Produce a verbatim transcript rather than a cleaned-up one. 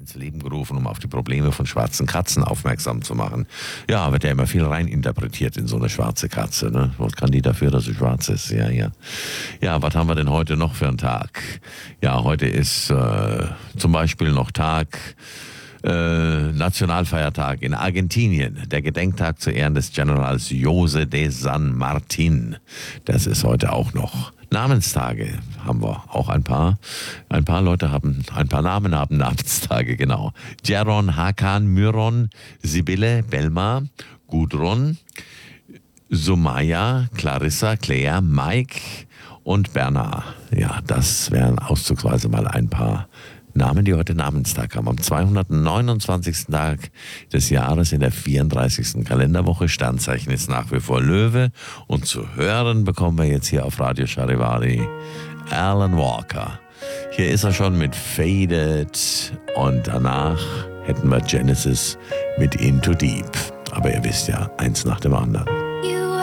ins Leben gerufen, um auf die Probleme von schwarzen Katzen aufmerksam zu machen. Ja, wird ja immer viel reininterpretiert in so eine schwarze Katze. Ne? Was kann die dafür, dass sie schwarz ist? Ja, ja. Ja, was haben wir denn heute noch für einen Tag? Ja, heute ist äh, zum Beispiel noch Tag... Äh, Nationalfeiertag in Argentinien, der Gedenktag zu Ehren des Generals José de San Martín. Das ist heute auch noch. Namenstage haben wir auch ein paar. Ein paar Leute haben, ein paar Namen haben Namenstage, genau. Jeron, Hakan, Myron, Sibylle, Belma, Gudrun, Sumaya, Clarissa, Claire, Mike und Bernard. Ja, das wären auszugsweise mal ein paar Namen, die heute Namenstag haben. Am zweihundertneunundzwanzigsten Tag des Jahres in der vierunddreißigsten Kalenderwoche. Sternzeichen ist nach wie vor Löwe. Und zu hören bekommen wir jetzt hier auf Radio Charivari Alan Walker. Hier ist er schon mit Faded und danach hätten wir Genesis mit Into Deep. Aber ihr wisst ja, eins nach dem anderen.